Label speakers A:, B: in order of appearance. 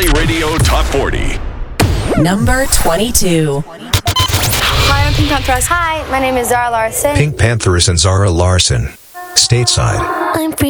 A: Play Radio Top 40.
B: Number 22.
C: Hi, I'm Pink Pantheress.
D: Hi, my name is Zara Larson.
E: Pink Pantheress and Zara Larson. Stateside.
D: I'm free.